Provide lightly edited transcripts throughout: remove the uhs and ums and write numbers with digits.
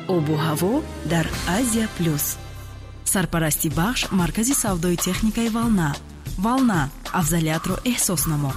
обу ҳаво дар Азия плюс. Сарпарасти бахш маркази савдои техникаи Волна. Волна, афзалиятро эҳсос намо.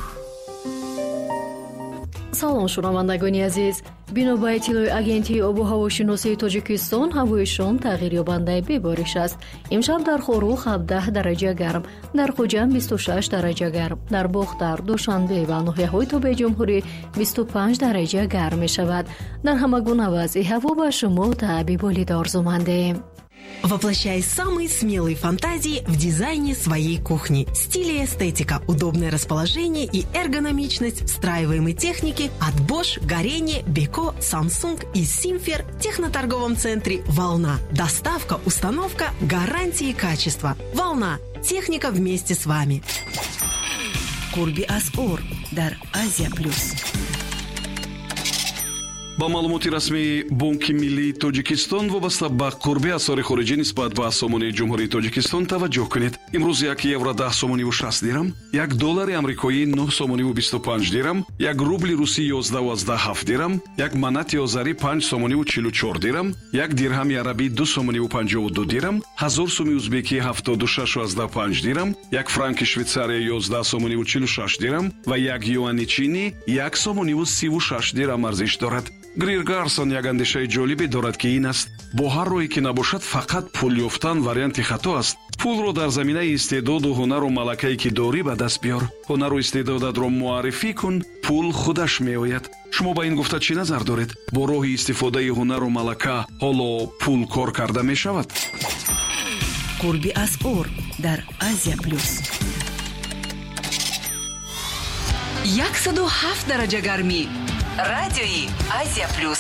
салом шунавандагони азиз, бино ба иттилои агентии обу ҳавошиносии Тоҷикистон, ҳавои шом тағйирёбандаи бебориш аст. имшаб дар Хорух 17 дараҷа гарм, дар Хуҷанд 26 дараҷа гарм, дар Бохтар, Душанбе ва ноҳияҳои Тобиҷумҳурӣ 25 дараҷа гарм мешавад. Дар ҳама гуна вазъи ҳаво ба шумо таъбиболид орзумандем. Воплощай самые смелые фантазии в дизайне своей кухни. Стиль и эстетика, удобное расположение и эргономичность встраиваемой техники от Bosch, Горение, Beko, Samsung и Simfer в техноторговом центре «Волна». Доставка, установка, гарантии качества. «Волна». Техника вместе с вами. Курби Асъор дар Азия плюс. ба маълумоти расмии Бонки Миллии Тоҷикистон вобаста ба қурби асъори хориҷӣ нисбат ба сомони ҷумҳурии Тоҷикистон таваҷҷӯҳ кунед. имрӯз 1 евро 10 сомониву 60 дирам, 1 доллари амрикоӣ 9 сомониву 25 дирам, 1 рубли русӣ 11,7 дирам, 1 манати озарӣ 5 сомониву 44 дирам, 1 дирҳами арабӣ 2 сомониву 52 дирам, 1000 сомии узбекӣ 76,5 дирам, 1 франки Швейтсария 11 сомониву 46 дирам ва 1 юани чинӣ 1 сомониву 36 дирам арзиш дорад. Грир Гарсон як андешаи ҷолибе дорад ки ин аст: бо ҳар роҳе ки набошад фақат пул ёфтан варианти хато аст. пулро дар заминаи истеъдоду ҳунару малакае ки дорӣ ба даст биёр. ҳунару истеъдодатро муаррифӣ кун, пул худаш меояд. шумо ба ин гуфта чӣ назар доред? бо роҳи истифодаи ҳунару малака ҳоло пул кор карда мешавад? Курби Асъор дар Азия плюс. 107 дараҷа гармӣ. Радиои Азия плюс.